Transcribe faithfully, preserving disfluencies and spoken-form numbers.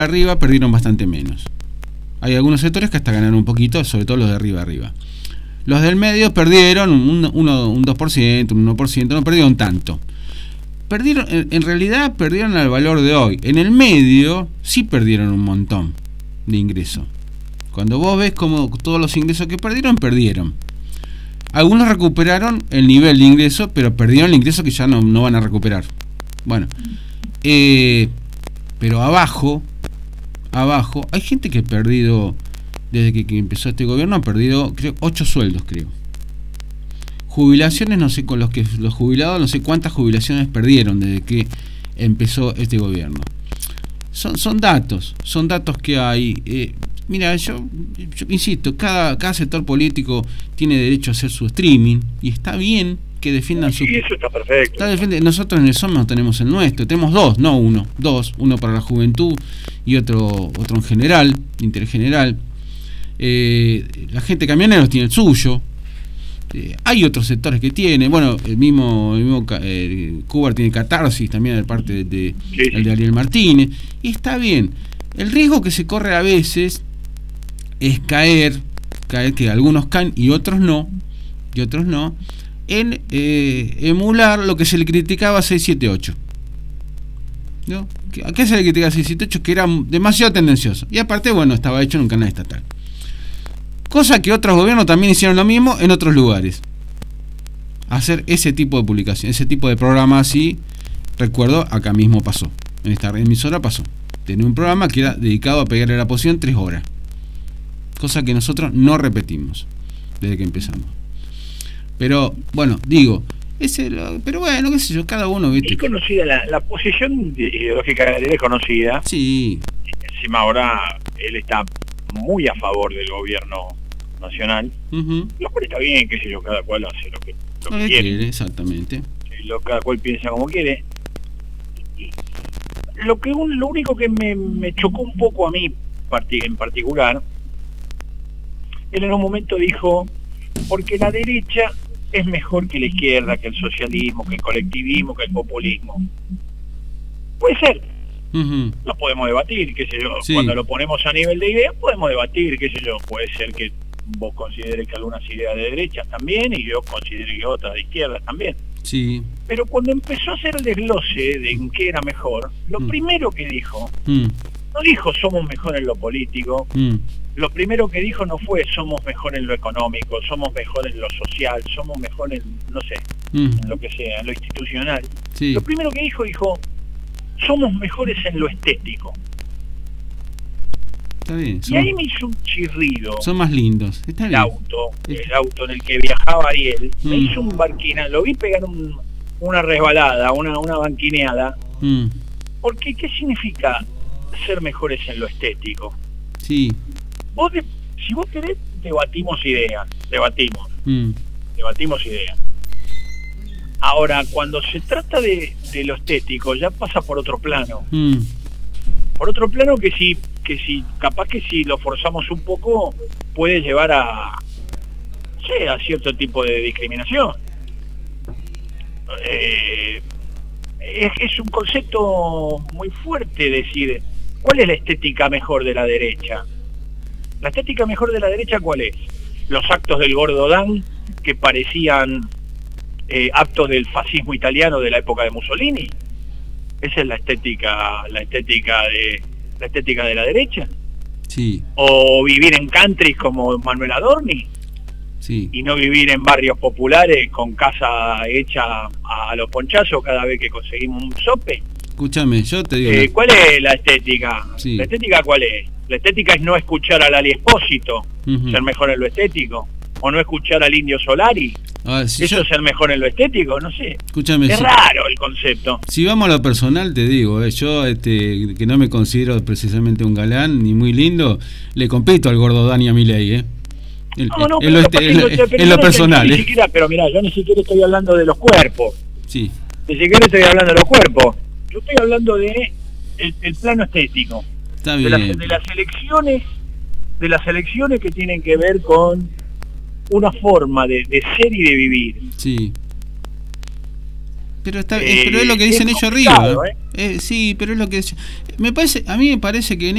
arriba perdieron bastante menos. Hay algunos sectores que hasta ganaron un poquito, sobre todo los de arriba arriba. Los del medio perdieron un, uno, un dos por ciento, un uno por ciento, no perdieron tanto. Perdieron, en realidad perdieron al valor de hoy. En el medio sí perdieron un montón de ingresos. Cuando vos ves como todos los ingresos que perdieron, perdieron. Algunos recuperaron el nivel de ingreso, pero perdieron el ingreso que ya no, no van a recuperar. Bueno, eh, pero abajo, abajo, hay gente que ha perdido, desde que, que empezó este gobierno, ha perdido, creo, ocho sueldos, creo. Jubilaciones, no sé, con los que los jubilados, no sé cuántas jubilaciones perdieron desde que empezó este gobierno. Son, son datos, son datos que hay. Eh, mira, yo, yo insisto, cada, cada sector político tiene derecho a hacer su streaming y está bien que defiendan su... Sí, eso está perfecto. Está defiende, nosotros en el Somos tenemos el nuestro, tenemos dos, no uno, dos, uno para la juventud y otro otro en general, interés general. Eh, la gente camioneros tiene el suyo. Eh, hay otros sectores que tienen, bueno, el mismo, el mismo eh, Cuba tiene Catarsis también de parte de, de, sí, sí. el de Ariel Martínez, y está bien. El riesgo que se corre a veces es caer, caer que algunos caen y otros no, y otros no, en eh, emular lo que se le criticaba a seis siete ocho. ¿No? ¿A qué se le criticaba a seis siete ocho? Que era demasiado tendencioso. Y aparte, bueno, estaba hecho en un canal estatal. Cosa que otros gobiernos también hicieron lo mismo en otros lugares. Hacer ese tipo de publicación, ese tipo de programa así, recuerdo, acá mismo pasó. En esta emisora pasó. Tenía un programa que era dedicado a pegarle la poción tres horas. Cosa que nosotros no repetimos desde que empezamos. Pero, bueno, digo, ese, pero bueno, qué sé yo, cada uno, ¿viste? Es conocida, la, la posición ideológica de él es conocida. Sí. Encima ahora él está muy a favor del gobierno nacional, uh-huh. Lo cual está bien, qué sé yo, cada cual hace lo que, lo que quiere. quiere. Exactamente. Lo, cada cual piensa como quiere. Y lo que un, lo único que me, me chocó un poco a mí en particular, él en un momento dijo, porque la derecha es mejor que la izquierda, que el socialismo, que el colectivismo, que el populismo. Puede ser. Uh-huh. Lo podemos debatir, qué sé yo. Sí. Cuando lo ponemos a nivel de ideas, podemos debatir, qué sé yo. Puede ser que vos consideres que algunas ideas de derecha también y yo considere que otras de izquierda también. Sí. Pero cuando empezó a hacer el desglose de en qué era mejor, lo mm. primero que dijo, mm. no dijo somos mejor en lo político, mm. lo primero que dijo no fue somos mejor en lo económico, somos mejor en lo social, somos mejor en, no sé, mm. en lo que sea, en lo institucional. Sí. Lo primero que dijo, dijo, somos mejores en lo estético. Está bien. Son, y ahí me hizo un chirrido. Son más lindos. Está el bien. auto, el auto en el que viajaba Ariel, mm. me hizo un barquina, lo vi pegar un, una resbalada, una, una banquineada. Mm. Porque, ¿qué significa ser mejores en lo estético? Sí. Vos de, si vos querés, debatimos ideas, debatimos, mm. debatimos ideas. Ahora, cuando se trata de, de lo estético, ya pasa por otro plano. Mm. Por otro plano que si, que si, capaz que si lo forzamos un poco, puede llevar a, sí, a cierto tipo de discriminación. Eh, es, es un concepto muy fuerte decir, ¿cuál es la estética mejor de la derecha? ¿La estética mejor de la derecha cuál es? Los actos del Gordo Dan, que parecían eh, actos del fascismo italiano de la época de Mussolini. Esa es la estética, la estética de la estética de la derecha. Sí. O vivir en country como Manuel Adorni. Sí. Y no vivir en barrios populares con casa hecha a, a los ponchazos cada vez que conseguimos un sope. Escúchame, yo te digo. Eh, ¿Cuál es la estética? Sí. ¿La estética cuál es? La estética es no escuchar al Ali Espósito, uh-huh. ser mejor en lo estético. O no escuchar al Indio Solari. Ah, si ¿Eso yo... es ser mejor en lo estético? No sé. Escúchame. Es si... raro el concepto. Si vamos a lo personal, te digo, eh, yo este, que no me considero precisamente un galán ni muy lindo, le compito al Gordo Dani a Milei, ¿eh? El, no, no, en lo, este, en, en lo personal, ni ¿eh? Siquiera, pero mirá, yo ni siquiera estoy hablando de los cuerpos. Sí. Ni siquiera estoy hablando de los cuerpos. Yo estoy hablando de el, el plano estético. Está bien. De las, de las elecciones, de las elecciones que tienen que ver con una forma de, de ser y de vivir. Sí. Pero está, eh, pero es lo que dicen es ellos arriba. ¿eh? Eh, sí, pero es lo que me parece, a mí me parece que en